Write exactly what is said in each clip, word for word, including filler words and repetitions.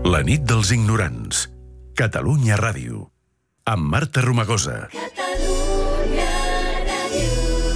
La nit dels ignorants. Catalunya Ràdio. Amb Marta Romagosa. Catalunya Ràdio.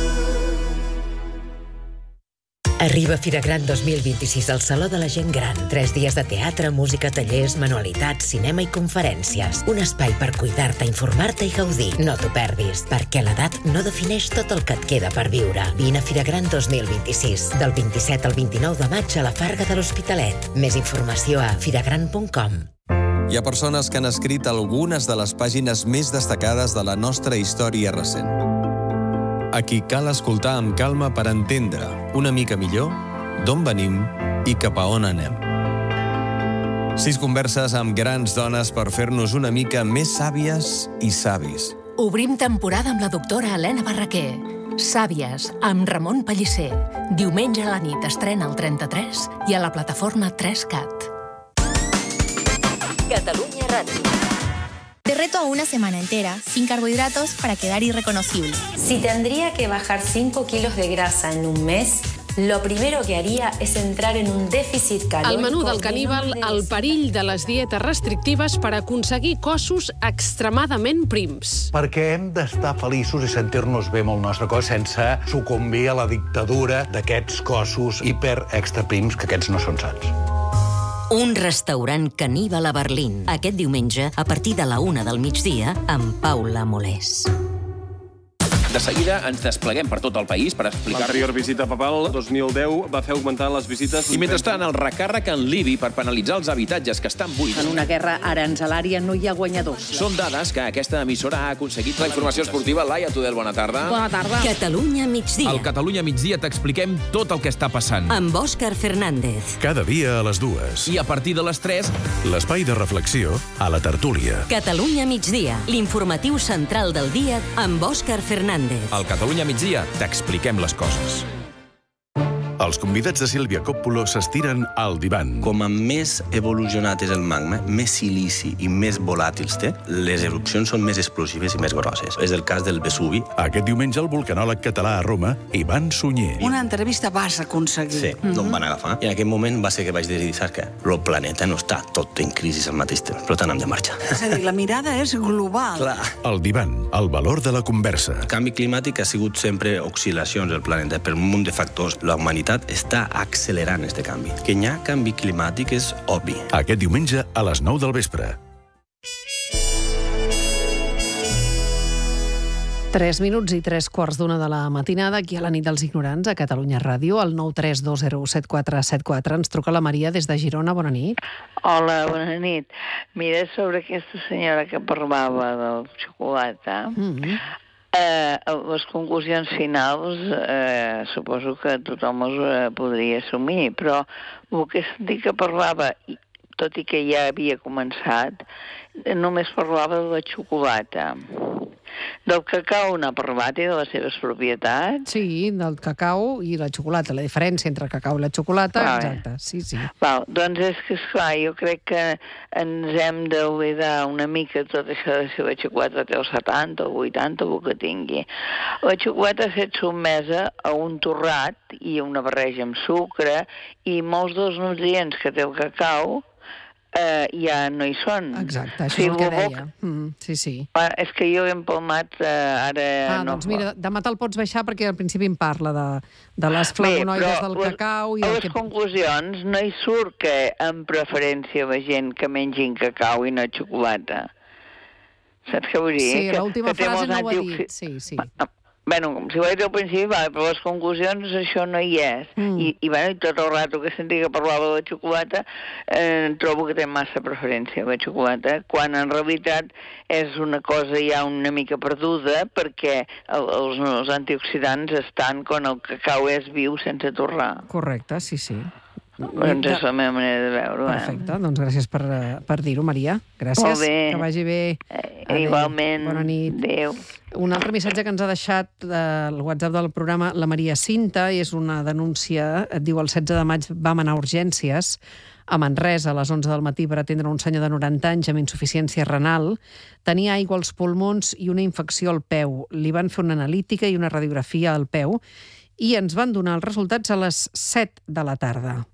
Arriba Firagran dos mil vint-i-sis al Saló de la Gent Gran. Tres dies de teatre, música, tallers, manualitats, cinema i conferències. Un espai per cuidar-te, informar-te i gaudir. No t'ho perdis, perquè l'edat no defineix tot el que et queda per viure. Vine a Firagran dos mil vint-i-sis, del vint-i-set al vint-i-nou de maig a la Farga de l'Hospitalet. Més informació a firagran punt com. Hi ha persones que han escrit algunes de les pàgines més destacades de la nostra història recent. A qui cal escoltar amb calma per entendre una mica millor d'on venim i cap a on anem. Sis converses amb grans dones per fer-nos una mica més sàvies i savis. Obrim temporada amb la doctora Helena Barraquer. Sàvies, amb Ramon Pellicer. Diumenge a la nit estrena al trenta-tres i a la plataforma tres cat. Catalunya Ràdio. Te reto a una semana entera, sin carbohidratos, para quedar irreconocible. Si tendría que bajar cinco kilos de grasa en un mes, lo primero que haría es entrar en un déficit calórico. El menú del caníbal, el perill de les dietes restrictives per aconseguir cossos extremadament prims. Perquè hem d'estar feliços i sentir-nos bé amb el nostre cos sense sucumbir a la dictadura d'aquests cossos hiper extra prims, que aquests no són sants. Un restaurant caníbal a Berlín. Aquest diumenge, a partir de la una del migdia, amb Paula Molés. De seguida ens despleguem per tot el país per explicar... L'anterior visita papal, dos mil deu, va fer augmentar les visites... I mentrestant, el recàrrec en Libi per penalitzar els habitatges que estan buits. En una guerra aranzelària no hi ha guanyadors. Són dades que aquesta emissora ha aconseguit. La informació esportiva, Laia Tudel, bona tarda. Bona tarda. Catalunya migdia. Al Catalunya migdia t'expliquem tot el que està passant. Amb Òscar Fernández. Cada dia a les dues. I a partir de les tres... L'espai de reflexió a la tertúlia. Catalunya migdia, l'informatiu central del dia amb Òscar Fernández. Al Catalunya migdia t'expliquem les coses. Els convidats de Sílvia Coppolo s'estiren al divan. Com a més evolucionat és el magma, més silici i més volàtils té, les erupcions són més explosives i més grosses. És el cas del Vesuvi. Aquest diumenge el vulcanòleg català a Roma, Ivan Sunyer. Una entrevista vas aconseguir. Sí, mm-hmm. no em van agafar. I en aquell moment va ser que vaig decidir, saps què? El planeta no està tot en crisi al mateix temps, per tant hem de marxar. És a dir, la mirada és global. Clar. El divan, el valor de la conversa. El canvi climàtic ha sigut sempre oscil·lacions al planeta per un munt de factors. La humanitat està accelerant este canvi. Que hi ha canvi climàtic és obvi. Aquest diumenge a les nou del vespre. Tres minuts i tres quarts d'una de la matinada, aquí a la nit dels ignorants, a Catalunya Ràdio, al nou tres dos zero set quatre set quatre. Ens truca la Maria des de Girona. Bona nit. Hola, bona nit. Mira, sobre aquesta senyora que parlava del xocolata... Mm-hmm. Eh, les conclusions finals eh, suposo que tothom els eh, podria assumir, però el que sentit que parlava, tot i que ja havia començat, només parlava de la xocolata. Del cacau n'ha parlat i de les seves propietats? Sí, del cacau i la xocolata, la diferència entre el cacau i la xocolata, ah, exacte, sí, sí. Val, doncs és que, esclar, jo crec que ens hem d'oblidar una mica tot això de si la xocolata té el setanta o vuitanta o el que tingui. La xocolata ha estat sotmesa a un torrat i a una barreja amb sucre i molts dels nutrients que té el cacau Uh, ja no hi són. Exacte, això sí, és el que deia. Mm, sí, sí. Uh, és que jo he empalmat uh, ara... Ah, no doncs mira, demà te'l pots baixar perquè al principi em parla de, de les flavonoides del les, cacau... I a el les que... conclusions no hi surt que en preferència la gent que mengin cacau i no xocolata. Saps què vull dir? Sí, que, l'última que frase no ho ha dit. Sí, sí. Bueno, com si ho he dit al principi, va, però les conclusions això no hi és. Mm. I, i, bueno, i tot el rato que sentia que parlava de la xocolata, eh, trobo que té massa preferència la xocolata, quan en realitat és una cosa ja una mica perduda, perquè el, els, els antioxidants estan quan el cacau és viu sense torrar. Correcte, sí, sí. Doncs és la meva manera de veure-ho. Perfecte, doncs gràcies per, per dir-ho, Maria. Gràcies, molt bé. Que vagi bé. Eh, igualment. Bona nit. Adéu. Un altre missatge que ens ha deixat el WhatsApp del programa la Maria Cinta és una denúncia, et diu el setze de maig vam anar a urgències a Manresa a les onze del matí per atendre un senyor de noranta anys amb insuficiència renal. Tenia aigua als pulmons i una infecció al peu. Li van fer una analítica i una radiografia al peu i ens van donar els resultats a les set de la tarda.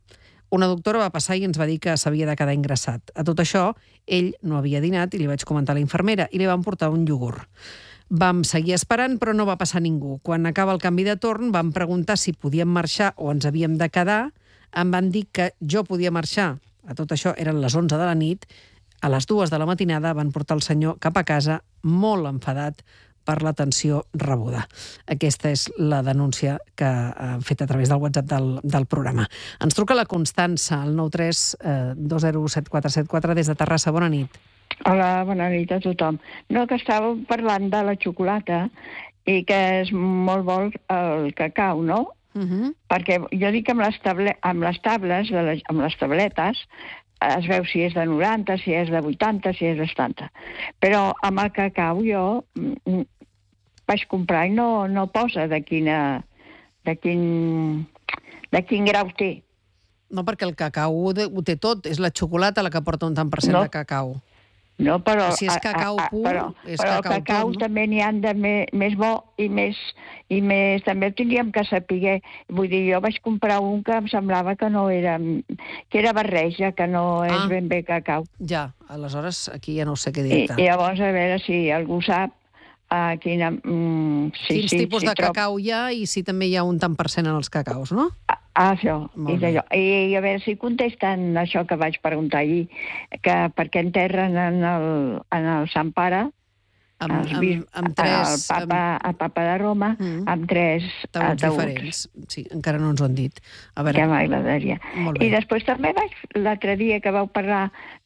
Una doctora va passar i ens va dir que s'havia de quedar ingressat. A tot això, ell no havia dinat i li vaig comentar a la infermera i li van portar un iogurt. Vam seguir esperant, però no va passar ningú. Quan acaba el canvi de torn, vam preguntar si podíem marxar o ens havíem de quedar. Em van dir que jo podia marxar. A tot això eren les onze de la nit. A les dues de la matinada van portar el senyor cap a casa, molt enfadat per l'atenció rebuda. Aquesta és la denúncia que han fet a través del WhatsApp del, del programa. Ens truca la Constança, al nou tres dos zero set quatre set quatre des de Terrassa. Bona nit. Hola, bona nit a tothom. No, que estàveu parlant de la xocolata i que és molt bo el cacau, no? Uh-huh. Perquè jo dic que amb les, table, amb les tables, de les, amb les tabletes, es veu si és de noranta, si és de vuitanta, si és de setanta. Però amb el cacau jo mm, vaig comprar i no, no posa de quina, de quin, de quin grau té. No, perquè el cacau ho, de, ho té tot. És la xocolata la que porta un tant per cent no. de cacau. No, però... Si és cacau a, a, pur, però, és però cacau el cacau pur, no? també n'hi ha de me, més bo i més, i més... També tindríem que saber. Vull dir, jo vaig comprar un que em semblava que no era... que era barreja, que no és ah. ben bé cacau. Ja, aleshores aquí ja no sé què I, dir-te. I llavors a veure si algú sap a quina... Mm, sí, Quins sí, tipus sí, de cacau hi ha i si també hi ha un tant per cent en els cacaus, no? Ah, això, és allò. I a veure si contesten això que vaig preguntar ahir, que per què enterren en el, en el Sant Pare, amb, els, amb, amb tres... el papa, amb... el papa de Roma, mm. amb tres taüts diferents. Sí, encara no ens ho han dit. A veure... Ja m'agradaria. I després també vaig, l'altre dia que vau parlar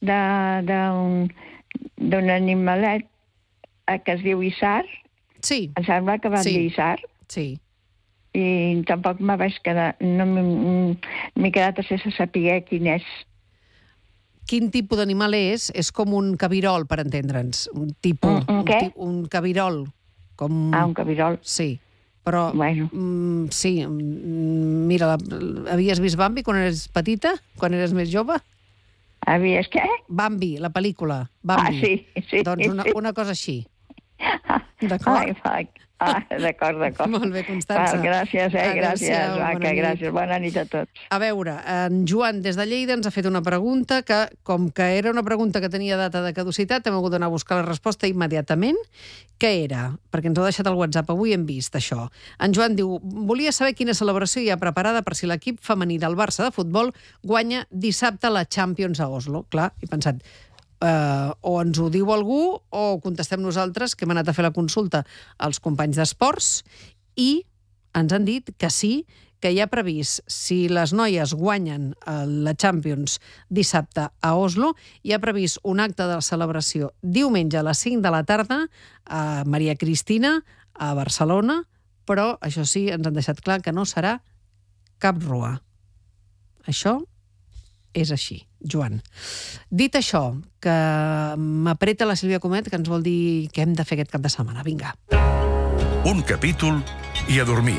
d'un animalet que es diu Isar. Sí. Em sembla que van sí. dir Isar. Sí. I tampoc me vaig quedar... No m'he quedat a sense saber quin és. Quin tipus d'animal és? És com un cabirol, per entendre'ns. Un tipus... Un, un què? Un, un cabirol. Com... Ah, un cabirol. Sí. Però... Bueno. Mm, sí. Mira, la, havies vist Bambi quan eres petita? Quan eres més jove? Havies què? Bambi, la pel·lícula. Bambi. Ah, sí, sí. Doncs una, una cosa així. D'acord? Ai, fuck. Ah, d'acord, d'acord. Molt bé, Constança. Val, gràcies, eh? Gràcies, Adéu-siau, Vaca, bona nit. gràcies. Bona nit a tots. A veure, en Joan, des de Lleida, ens ha fet una pregunta que, com que era una pregunta que tenia data de caducitat, hem hagut d'anar a buscar la resposta immediatament. Què era? Perquè ens ho ha deixat al WhatsApp. Avui hem vist això. En Joan diu, volia saber quina celebració hi ha preparada per si l'equip femení del Barça de futbol guanya dissabte la Champions a Oslo. Clar, he pensat... Uh, o ens ho diu algú o contestem nosaltres, que hem anat a fer la consulta als companys d'esports i ens han dit que sí, que hi ha previst, si les noies guanyen la Champions dissabte a Oslo, hi ha previst un acte de celebració diumenge a les cinc de la tarda a Maria Cristina, a Barcelona, però això sí, ens han deixat clar que no serà cap rua. Això és així, Joan. Dit això, que m'apreta la Sílvia Comet, que ens vol dir què hem de fer aquest cap de setmana. Vinga. Un capítol i a dormir.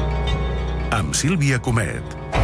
Amb Sílvia Comet.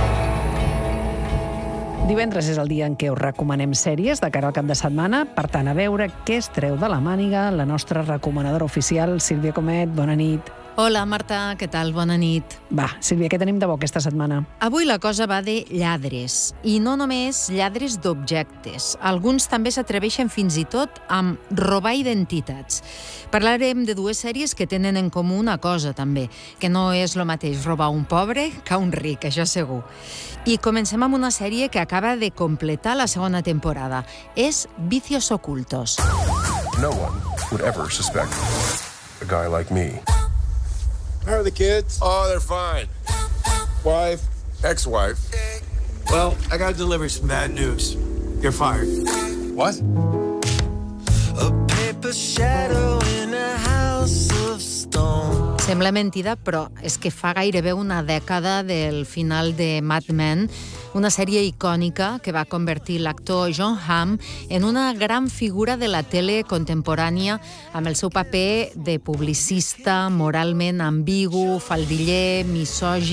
Divendres és el dia en què us recomanem sèries de cara al cap de setmana. Per tant, a veure què es treu de la màniga la nostra recomanadora oficial, Sílvia Comet. Bona nit. Hola, Marta, què tal? Bona nit. Va, Sílvia, què tenim de bo aquesta setmana? Avui la cosa va de lladres, i no només lladres d'objectes. Alguns també s'atreveixen fins i tot amb robar identitats. Parlarem de dues sèries que tenen en comú una cosa, també, que no és el mateix robar un pobre que un ric, això segur. I comencem amb una sèrie que acaba de completar la segona temporada. És Vicios Ocultos. No one would ever suspect a guy like me. How are the kids? Oh, they're fine. Wife? Ex-wife? Well, I gotta deliver some bad news. You're fired. What? A paper shadow in a house of stone. Sembla mentida, però és que fa gairebé una dècada del final de Mad Men, una sèrie icònica que va convertir l'actor Jon Hamm en una gran figura de la tele contemporània amb el seu paper de publicista moralment ambigu, faldiller, misògin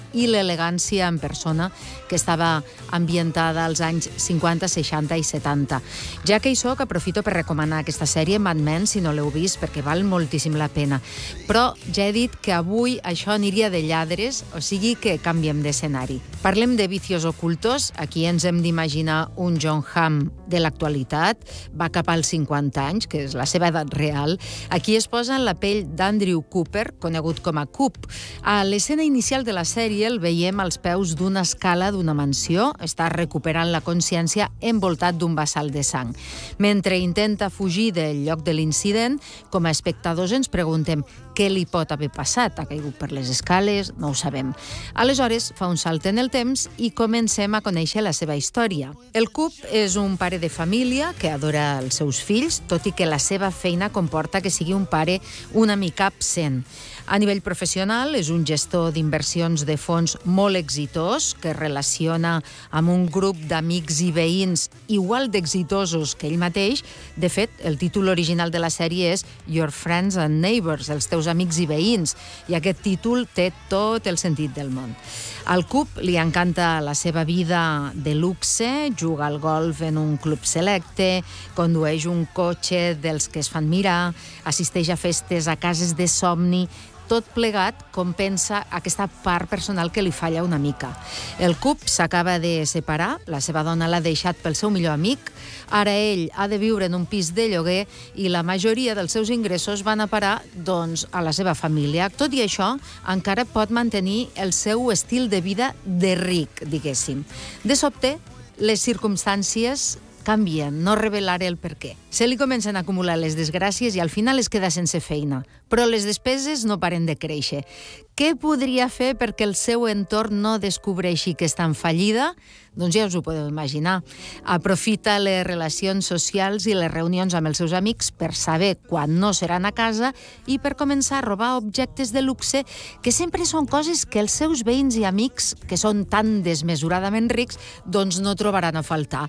i l'elegància en persona, que estava ambientada als anys cinquanta, seixanta i setanta. Ja que hi soc, aprofito per recomanar aquesta sèrie, Mad Men, si no l'heu vist, perquè val moltíssim la pena. Però ja he dit que avui això aniria de lladres, o sigui que canviem d'escenari. Parlem de vicios ocultos. Aquí ens hem d'imaginar un John Hamm de l'actualitat. Va cap als cinquanta anys, que és la seva edat real. Aquí es posa en la pell d'Andrew Cooper, conegut com a Coop. A l'escena inicial de la sèrie el veiem als peus d'una escala d'una mansió. Està recuperant la consciència envoltat d'un bassal de sang. Mentre intenta fugir del lloc de l'incident, com a espectadors ens preguntem què li pot haver passat. Ha caigut per les escales? No ho sabem. Aleshores, fa un salt en el temps i comencem a conèixer la seva història. El Coop és un pare de família que adora els seus fills, tot i que la seva feina comporta que sigui un pare una mica absent. A nivell professional, és un gestor d'inversions de fons molt exitós que es relaciona amb un grup d'amics i veïns igual d'exitosos que ell mateix. De fet, el títol original de la sèrie és Your Friends and Neighbors, els teus amics i veïns, i aquest títol té tot el sentit del món. Al Coop li encanta la seva vida de luxe, juga al golf en un club selecte, condueix un cotxe dels que es fan mirar, assisteix a festes a cases de somni. Tot plegat compensa aquesta part personal que li falla una mica. El Coop s'acaba de separar, la seva dona l'ha deixat pel seu millor amic, ara ell ha de viure en un pis de lloguer i la majoria dels seus ingressos van a parar doncs, a la seva família. Tot i això, encara pot mantenir el seu estil de vida de ric, diguéssim. De sobte, les circumstàncies canvien, no revelaré el per què. Se li comencen a acumular les desgràcies i al final es queda sense feina. Però les despeses no paren de créixer. Què podria fer perquè el seu entorn no descobreixi que està en fallida? Doncs ja us ho podeu imaginar. Aprofita les relacions socials i les reunions amb els seus amics per saber quan no seran a casa i per començar a robar objectes de luxe que sempre són coses que els seus veïns i amics, que són tan desmesuradament rics, doncs no trobaran a faltar.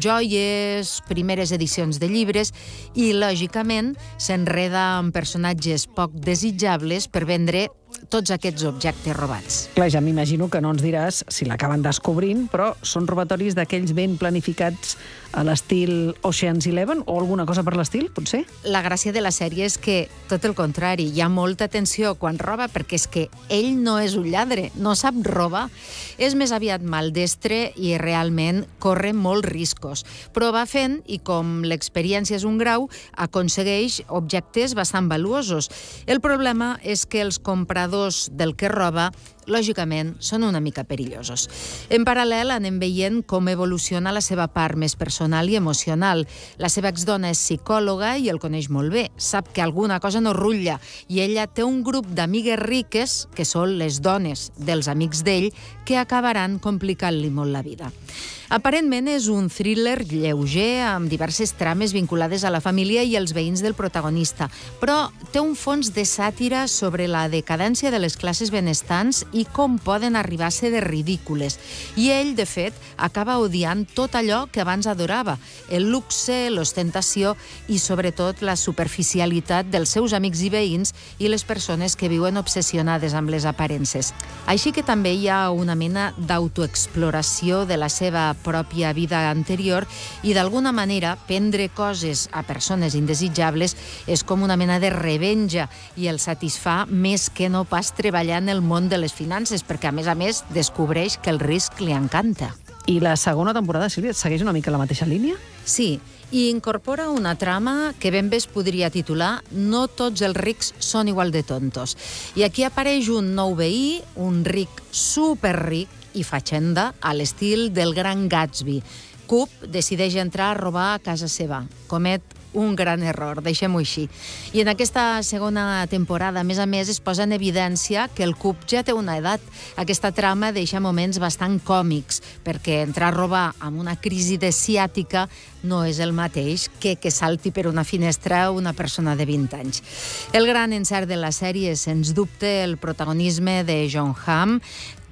Joies, primeres edicions de llibres i, lògicament, s'enreda amb personatges poc desitjables per vendre tots aquests objectes robats. Clar, ja m'imagino que no ens diràs si l'acaben descobrint, però són robatoris d'aquells ben planificats a l'estil Ocean's Eleven o alguna cosa per l'estil, potser? La gràcia de la sèrie és que, tot el contrari, hi ha molta tensió quan roba perquè és que ell no és un lladre, no sap robar. És més aviat maldestre i realment corre molts riscos. Però va fent i, com l'experiència és un grau, aconsegueix objectes bastant valuosos. El problema és que els compradors del que roba lògicament, són una mica perillosos. En paral·lel, anem veient com evoluciona la seva part més personal i emocional. La seva exdona és psicòloga i el coneix molt bé. Sap que alguna cosa no rutlla i ella té un grup d'amigues riques, que són les dones dels amics d'ell, que acabaran complicant-li molt la vida. Aparentment és un thriller lleuger amb diverses trames vinculades a la família i als veïns del protagonista, però té un fons de sàtira sobre la decadència de les classes benestants i com poden arribar a ser de ridícules. I ell, de fet, acaba odiant tot allò que abans adorava, el luxe, l'ostentació i, sobretot, la superficialitat dels seus amics i veïns i les persones que viuen obsessionades amb les aparences. Així que també hi ha una mena d'autoexploració de la seva pròpia vida anterior i, d'alguna manera, prendre coses a persones indesitjables és com una mena de revenja i el satisfà més que no pas treballar en el món de les finances, perquè, a més a més, descobreix que el risc li encanta. I la segona temporada, Sílvia, segueix una mica la mateixa línia? Sí, i incorpora una trama que ben bé es podria titular No tots els rics són igual de tontos. I aquí apareix un nou veí, un ric superric i fatxenda a l'estil del gran Gatsby. Coop decideix entrar a robar a casa seva. Comet un gran error, deixem-ho així. I en aquesta segona temporada, a més a més, es posa en evidència que el Coop ja té una edat. Aquesta trama deixa moments bastant còmics, perquè entrar a robar amb una crisi de ciàtica no és el mateix que que salti per una finestra una persona de vint anys. El gran encert de la sèrie és, sens dubte, el protagonisme de John Hamm.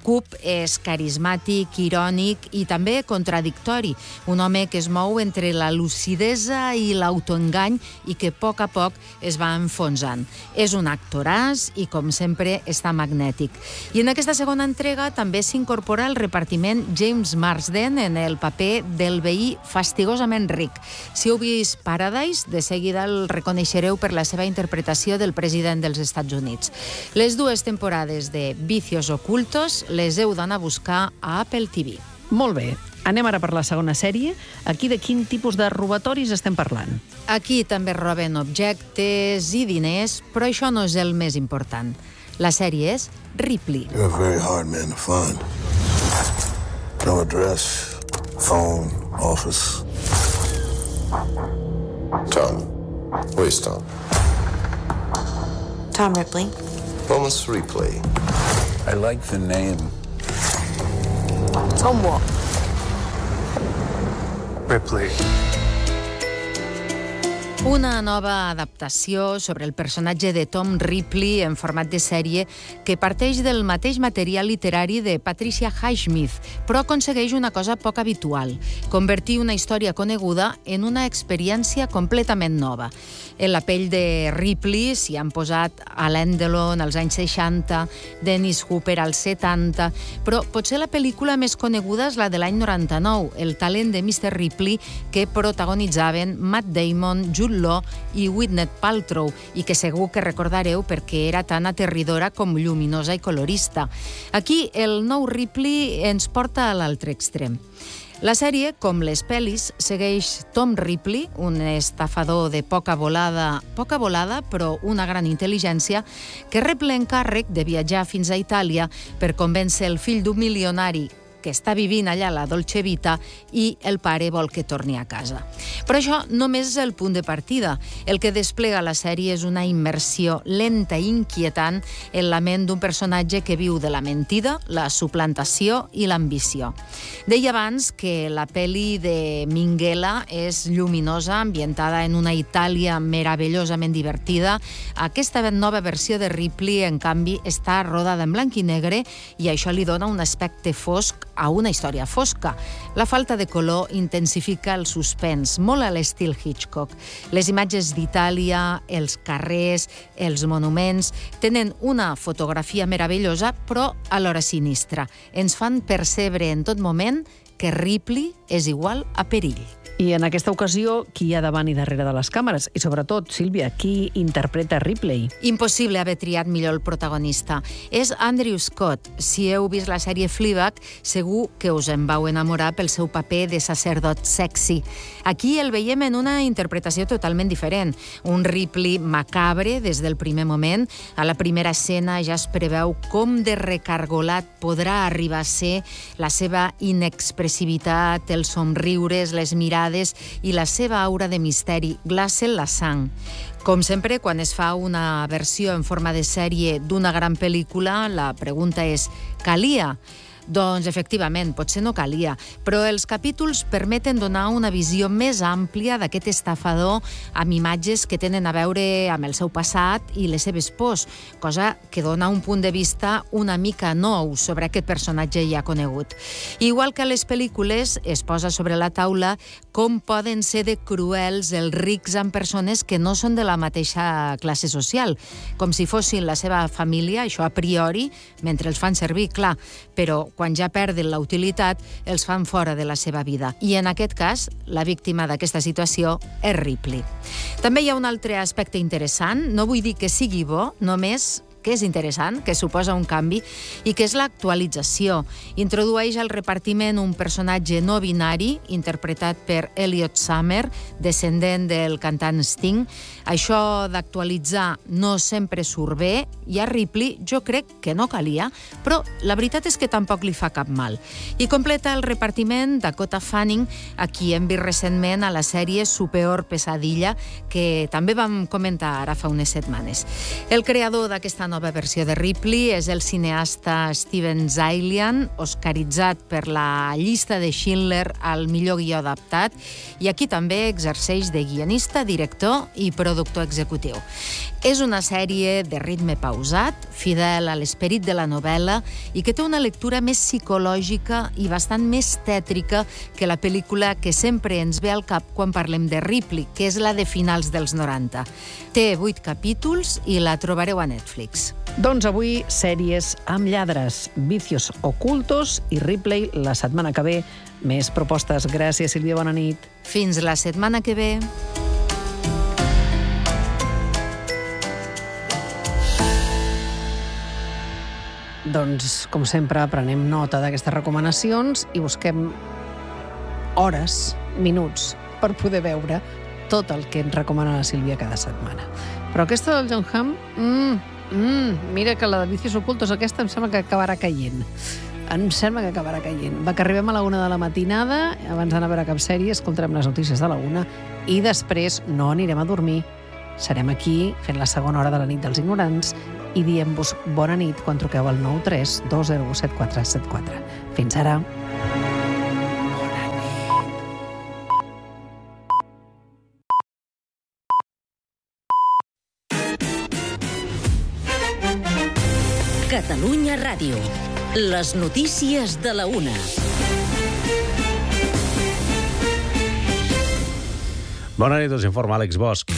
Coop és carismàtic, irònic i també contradictori. Un home que es mou entre la lucidesa i l'autoengany i que a poc a poc es va enfonsant. És un actoràs i, com sempre, està magnètic. I en aquesta segona entrega també s'incorpora el repartiment James Marsden en el paper del veí fastigosament ric. Si heu vist Paradise, de seguida el reconeixereu per la seva interpretació del president dels Estats Units. Les dues temporades de Vicios Ocultos les heu d'anar a buscar a Apple T V. Molt bé. Anem ara per la segona sèrie. Aquí de quin tipus de robatoris estem parlant? Aquí també roben objectes i diners, però això no és el més important. La sèrie és Ripley. You're a very hard man to find. No address, phone, office. Tom. Where's Tom? Tom Ripley. Thomas Ripley. I like the name. Tom what? Ripley. Una nova adaptació sobre el personatge de Tom Ripley en format de sèrie que parteix del mateix material literari de Patricia Highsmith, però aconsegueix una cosa poc habitual, convertir una història coneguda en una experiència completament nova. En la pell de Ripley s'hi han posat Alain Delon als anys seixanta, Dennis Hopper als setanta, però potser la pel·lícula més coneguda és la de l'any noranta-nou, El talent de mister Ripley, que protagonitzaven Matt Damon, Jude Law i Gwyneth Paltrow, i que segur que recordareu perquè era tan aterridora com lluminosa i colorista. Aquí el nou Ripley ens porta a l'altre extrem. La sèrie, com les pel·lis, segueix Tom Ripley, un estafador de poca volada, poca volada, però una gran intel·ligència, que rep l'encàrrec de viatjar fins a Itàlia per convèncer el fill d'un milionari que està vivint allà la Dolce Vita i el pare vol que torni a casa. Però això només és el punt de partida. El que desplega la sèrie és una immersió lenta i inquietant en la ment d'un personatge que viu de la mentida, la suplantació i l'ambició. Deia abans que la pel·li de Minghella és lluminosa, ambientada en una Itàlia meravellosament divertida. Aquesta nova versió de Ripley, en canvi, està rodada en blanc i negre i això li dona un aspecte fosc a una història fosca. La falta de color intensifica el suspens, molt a l'estil Hitchcock. Les imatges d'Itàlia, els carrers, els monuments, tenen una fotografia meravellosa, però alhora sinistra. Ens fan percebre en tot moment que Ripley és igual a perill. I en aquesta ocasió, qui hi ha davant i darrere de les càmeres? I sobretot, Sílvia, qui interpreta Ripley? Impossible haver triat millor el protagonista. És Andrew Scott. Si heu vist la sèrie Fleabag, segur que us en vau enamorar pel seu paper de sacerdot sexy. Aquí el veiem en una interpretació totalment diferent. Un Ripley macabre des del primer moment. A la primera escena ja es preveu com de recargolat podrà arribar a ser la seva inexpressivitat, els somriures, les mirades i la seva aura de misteri glacen la sang. Com sempre, quan es fa una versió en forma de sèrie d'una gran pel·lícula, la pregunta és: calia? Doncs, efectivament, potser no calia, però els capítols permeten donar una visió més àmplia d'aquest estafador amb imatges que tenen a veure amb el seu passat i les seves pors, cosa que dona un punt de vista una mica nou sobre aquest personatge ja conegut. Igual que a les pel·lícules, es posa sobre la taula com poden ser de cruels els rics amb persones que no són de la mateixa classe social, com si fossin la seva família, això a priori, mentre els fan servir, clar, però quan ja perden la utilitat, els fan fora de la seva vida. I en aquest cas, la víctima d'aquesta situació és Ripley. També hi ha un altre aspecte interessant, no vull dir que sigui bo, només que és interessant, que suposa un canvi, i que és l'actualització. Introdueix al repartiment un personatge no binari, interpretat per Elliot Summer, descendent del cantant Sting. Això d'actualitzar no sempre surt bé, i a Ripley jo crec que no calia, però la veritat és que tampoc li fa cap mal. I completa el repartiment Dakota Fanning, a qui hem vist recentment a la sèrie Su peor pesadilla, que també vam comentar ara fa unes setmanes. El creador d'aquesta nova nova versió de Ripley és el cineasta Steven Zaillian, oscaritzat per la llista de Schindler al millor guió adaptat, i aquí també exerceix de guionista, director i productor executiu. És una sèrie de ritme pausat, fidel a l'esperit de la novel·la i que té una lectura més psicològica i bastant més tètrica que la pel·lícula que sempre ens ve al cap quan parlem de Ripley, que és la de finals dels noranta. Té vuit capítols i la trobareu a Netflix. Doncs avui, sèries amb lladres, Vicios ocultos i Ripley la setmana que ve. Més propostes. Gràcies, Sílvia, bona nit. Fins la setmana que ve. Doncs, com sempre, prenem nota d'aquestes recomanacions i busquem hores, minuts, per poder veure tot el que ens recomana la Sílvia cada setmana. Però aquesta del John Hamm, mm, mm, mira que la de Vicios ocultos, aquesta em sembla que acabarà caient. Em sembla que acabarà caient. Va, que arribem a la una de la matinada, abans d'anar a veure cap sèrie, escoltarem les notícies de la una i després no anirem a dormir. Serem aquí fent la segona hora de la nit dels ignorants i diem-vos bona nit quan truqueu al nou tres dos zero set quatre set quatre. Fins ara. Catalunya Ràdio. Les notícies de la una. Bona nit, us informa Àlex Bosch.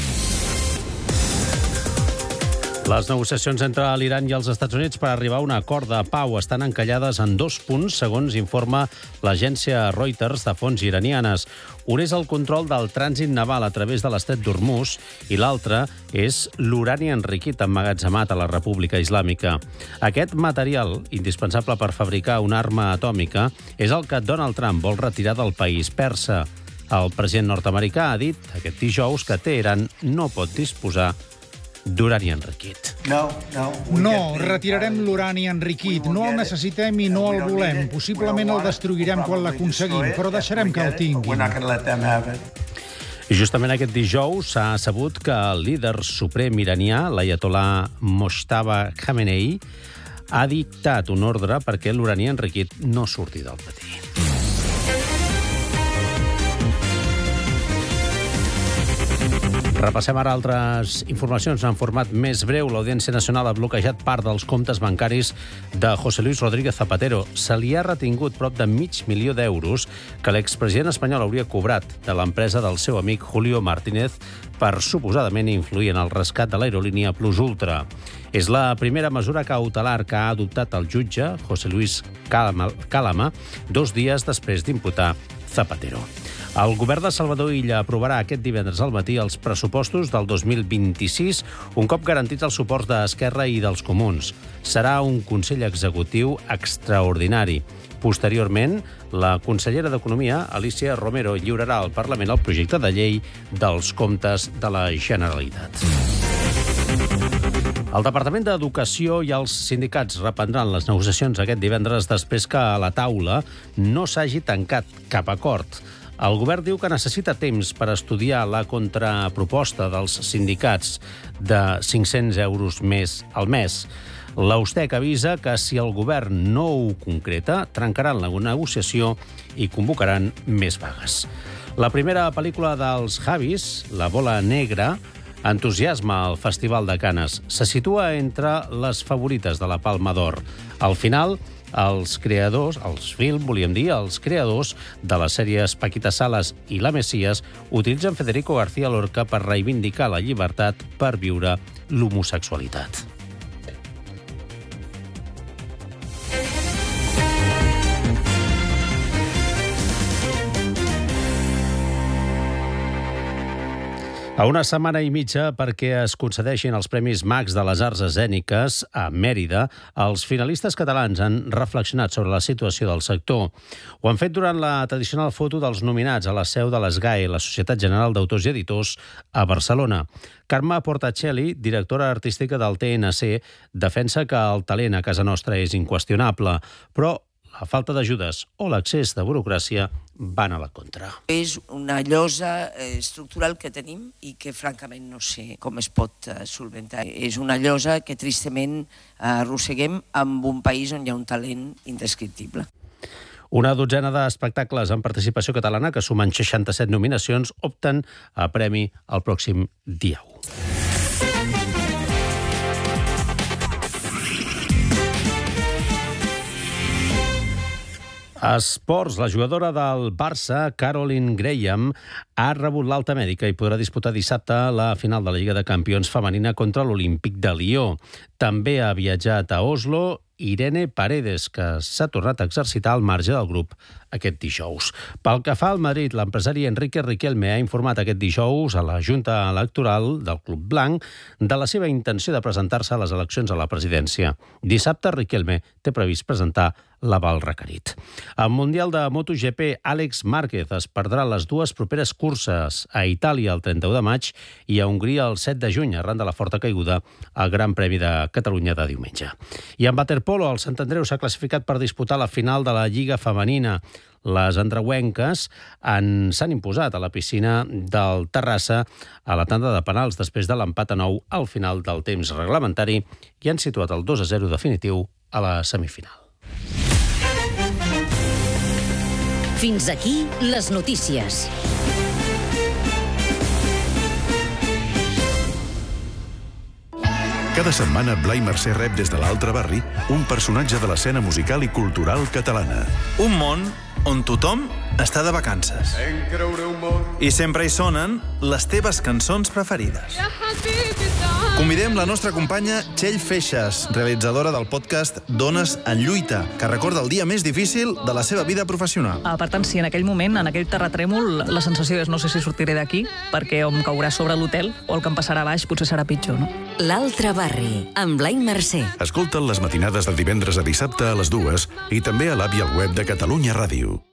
Les negociacions entre l'Iran i els Estats Units per arribar a un acord de pau estan encallades en dos punts, segons informa l'agència Reuters de fonts iranianes. Un és el control del trànsit naval a través de l'estret d'Hormuz i l'altre és l'urani enriquit emmagatzemat a la República Islàmica. Aquest material, indispensable per fabricar una arma atòmica, és el que Donald Trump vol retirar del país persa. El president nord-americà ha dit aquest dijous que Teheran no pot disposar d'urani enriquit. No, no, no, retirarem l'urani enriquit. No el necessitem i no el volem. Possiblement el destruirem quan l'aconseguim, però deixarem que el tinguin. I justament aquest dijous s'ha sabut que el líder suprem iranià, l'aiatolà Mojtaba Khamenei, ha dictat un ordre perquè l'urani enriquit no surti del patí. Repassem ara altres informacions en format més breu. L'Audiència Nacional ha bloquejat part dels comptes bancaris de José Luis Rodríguez Zapatero. Se li ha retingut prop de mig milió d'euros que l'expresident espanyol hauria cobrat de l'empresa del seu amic Julio Martínez per suposadament influir en el rescat de l'aerolínia Plus Ultra. És la primera mesura cautelar que ha adoptat el jutge, José Luis Cálama, dos dies després d'imputar Zapatero. El govern de Salvador Illa aprovarà aquest divendres al matí els pressupostos del dos mil vint-i-sis, un cop garantits els suports d'Esquerra i dels Comuns. Serà un Consell Executiu extraordinari. Posteriorment, la consellera d'Economia, Alicia Romero, lliurarà al Parlament el projecte de llei dels comptes de la Generalitat. El Departament d'Educació i els sindicats reprendran les negociacions aquest divendres després que a la taula no s'hagi tancat cap acord. El govern diu que necessita temps per estudiar la contraproposta dels sindicats de cinc-cents euros més al mes. L'Austec avisa que si el govern no ho concreta, trencaran la negociació i convocaran més vagues. La primera pel·lícula dels Javis, La bola negra, entusiasma al Festival de Canes. Se situa entre les favorites de la Palma d'Or. Al final, els creadors, els film, volíem dir, els creadors de les sèries Paquita Salas i La Mesías utilitzen Federico García Lorca per reivindicar la llibertat per viure l'homosexualitat. A una setmana i mitja perquè es concedeixin els Premis Max de les Arts Escèniques a Mèrida, els finalistes catalans han reflexionat sobre la situació del sector. Ho han fet durant la tradicional foto dels nominats a la seu de l'S G A E, la Societat General d'Autors i Editors, a Barcelona. Carme Portacelli, directora artística del T N C, defensa que el talent a casa nostra és inqüestionable, però la falta d'ajudes o l'excés de burocràcia van a la contra. És una llosa estructural que tenim i que francament no sé com es pot solventar. És una llosa que tristament arrosseguem amb un país on hi ha un talent indescriptible. Una dotzena d'espectacles en participació catalana que sumen seixanta-set nominacions opten a premi el pròxim dia u. A esports, la jugadora del Barça, Caroline Graham, ha rebut l'alta mèdica i podrà disputar dissabte la final de la Lliga de Campions femenina contra l'Olímpic de Lió. També ha viatjat a Oslo Irene Paredes, que s'ha tornat a exercitar al marge del grup aquest dijous. Pel que fa al Madrid, l'empresari Enrique Riquelme ha informat aquest dijous a la Junta Electoral del Club Blanc de la seva intenció de presentar-se a les eleccions a la presidència. Dissabte, Riquelme té previst presentar l'aval requerit. Al Mundial de MotoGP, Àlex Márquez es perdrà les dues properes curses, a Itàlia el trenta-u de maig i a Hongria el set de juny, arran de la forta caiguda al Gran Premi de Catalunya de diumenge. I en waterpolo, el Sant Andreu s'ha classificat per disputar la final de la Lliga Femenina. Les andreuenques s'han imposat a la piscina del Terrassa a la tanda de penals després de l'empat a nou al final del temps reglamentari i han situat el dos a zero definitiu a la semifinal. Fins aquí les notícies. Cada setmana, Blai Mercè rep des de l'altre barri un personatge de l'escena musical i cultural catalana. Un món on tothom està de vacances. I sempre hi sonen les teves cançons preferides. Convidem la nostra companya Txell Feixas, realitzadora del podcast Dones en lluita, que recorda el dia més difícil de la seva vida professional. Per tant, si en aquell moment, en aquell terratrèmol, la sensació és no sé si sortiré d'aquí, perquè o em caurà sobre l'hotel o el que em passarà a baix potser serà pitjor, no? L'altre barri, amb Blai Mercè. Escolta'n les matinades de divendres a dissabte a les dues i també a l'app i al web de Catalunya Ràdio.